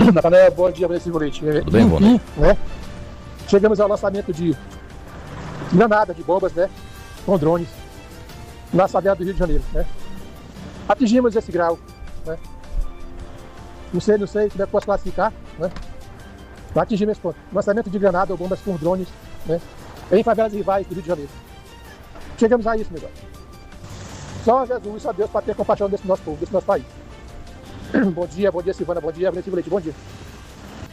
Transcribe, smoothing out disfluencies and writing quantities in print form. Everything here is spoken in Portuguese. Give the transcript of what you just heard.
Natanael, bom dia, Vanessa Leite. Tudo bem, bom dia. Né? Chegamos ao lançamento de granada, de bombas, né? Com drones, na favela do Rio de Janeiro, né? Atingimos esse grau, né? Não sei como é que posso classificar, né? Atingimos esse ponto. Lançamento de granada ou bombas com drones, né? Em favelas rivais do Rio de Janeiro. Chegamos a isso, negócio. Só Jesus, só Deus para ter compaixão desse nosso povo, desse nosso país. Bom dia, Silvana, bom dia, Vanessa Leite, bom dia.